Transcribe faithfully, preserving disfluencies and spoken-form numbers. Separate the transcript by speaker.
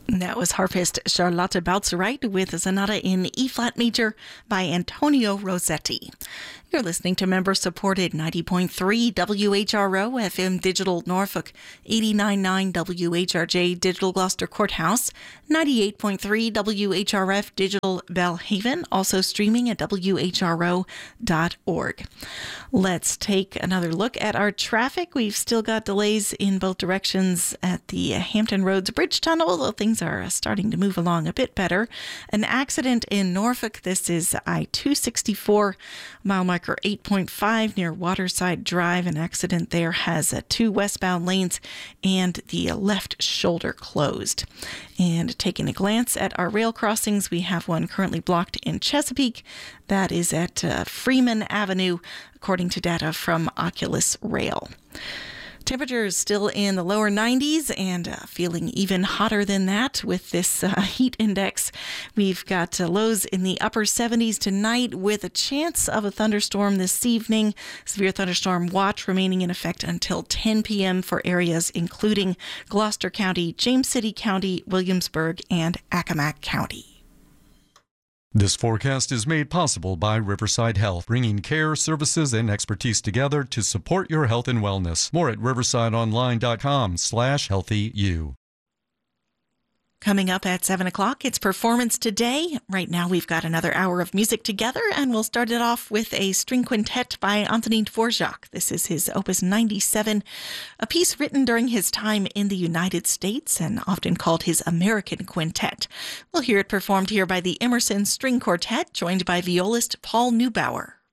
Speaker 1: That was harpist Charlotte Boutzereit with a sonata in E-flat major by Antonio Rossetti. You're listening to member-supported ninety point three W H R O F M Digital Norfolk, eighty-nine point nine W H R J Digital Gloucester Courthouse, ninety-eight point three W H R F Digital Belhaven, also streaming at W H R O dot org. Let's take another look at our traffic. We've still got delays in both directions at the Hampton Roads Bridge Tunnel, although things are starting to move along a bit better. An accident in Norfolk. This is I two sixty-four, mile marker eight point five near Waterside Drive. An accident there has uh, two westbound lanes and the left shoulder closed. And taking a glance at our rail crossings, we have one currently blocked in Chesapeake. That is at uh, Freeman Avenue, according to data from Oculus Rail. Temperatures still in the lower nineties and uh, feeling even hotter than that with this uh, heat index. We've got uh, lows in the upper seventies tonight with a chance of a thunderstorm this evening. Severe thunderstorm watch remaining in effect until ten p.m. for areas including Gloucester County, James City County, Williamsburg, and Accomack County.
Speaker 2: This forecast is made possible by Riverside Health, bringing care, services, and expertise together to support your health and wellness. More at riversideonline.com slash healthyu.
Speaker 1: Coming up at seven o'clock, it's Performance Today. Right now, we've got another hour of music together, and we'll start it off with a string quintet by Antonin Dvorak. This is his Opus ninety-seven, a piece written during his time in the United States and often called his American Quintet. We'll hear it performed here by the Emerson String Quartet, joined by violist Paul Neubauer.